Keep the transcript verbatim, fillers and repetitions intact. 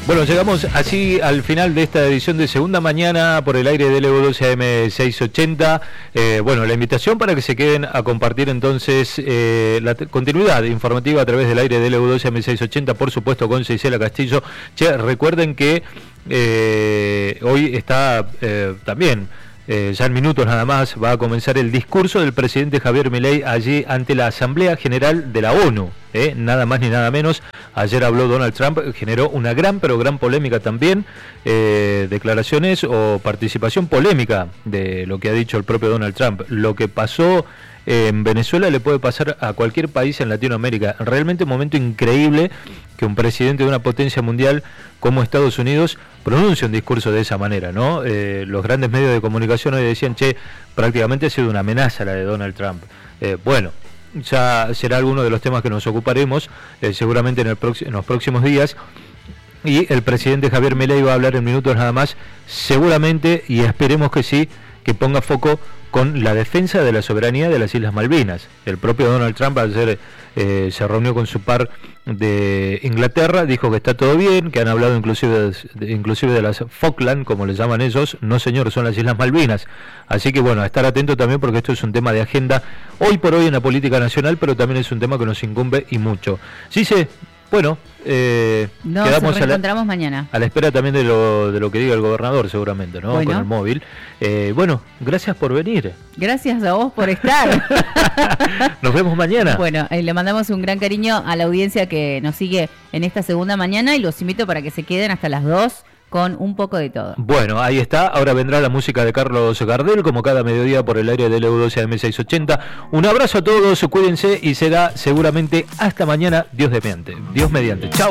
Bueno, llegamos así al final de esta edición de Segunda Mañana por el aire de L U doce A M seiscientos ochenta. Eh, bueno, la invitación para que se queden a compartir entonces eh, la continuidad informativa a través del aire de L U doce A M seiscientos ochenta, por supuesto con Gisela Castillo. Che, recuerden que eh, hoy está eh, también... Eh, ya en minutos nada más va a comenzar el discurso del presidente Javier Milei allí ante la Asamblea General de la ONU, eh, nada más ni nada menos. Ayer habló Donald Trump, generó una gran pero gran polémica también, eh, declaraciones o participación polémica de lo que ha dicho el propio Donald Trump. Lo que pasó en Venezuela le puede pasar a cualquier país en Latinoamérica. Realmente un momento increíble que un presidente de una potencia mundial como Estados Unidos pronuncie un discurso de esa manera, ¿no? Eh, los grandes medios de comunicación hoy decían, che, prácticamente ha sido una amenaza la de Donald Trump. Eh, bueno, ya será alguno de los temas que nos ocuparemos eh, seguramente en, el en los próximos días. Y el presidente Javier Milei va a hablar en minutos nada más, seguramente, y esperemos que sí, que ponga foco con la defensa de la soberanía de las Islas Malvinas. El propio Donald Trump ayer eh, se reunió con su par de Inglaterra, dijo que está todo bien, que han hablado inclusive de, inclusive de las Falkland, como les llaman ellos. No, señor, son las Islas Malvinas. Así que bueno, a estar atento también, porque esto es un tema de agenda hoy por hoy en la política nacional, pero también es un tema que nos incumbe y mucho. Sí, sí. Bueno, eh, nos quedamos reencontramos a la, mañana. A la espera también de lo, de lo que diga el gobernador, seguramente, ¿no? Bueno. Con el móvil. Eh, bueno, gracias por venir. Gracias a vos por estar. Nos vemos mañana. Bueno, eh, le mandamos un gran cariño a la audiencia que nos sigue en esta segunda mañana y los invito para que se queden hasta las dos con un poco de todo. Bueno, ahí está. Ahora vendrá la música de Carlos Gardel, como cada mediodía por el aire de L U doce A M seiscientos ochenta. Un abrazo a todos, cuídense y será seguramente hasta mañana, Dios mediante. Dios mediante. Chao.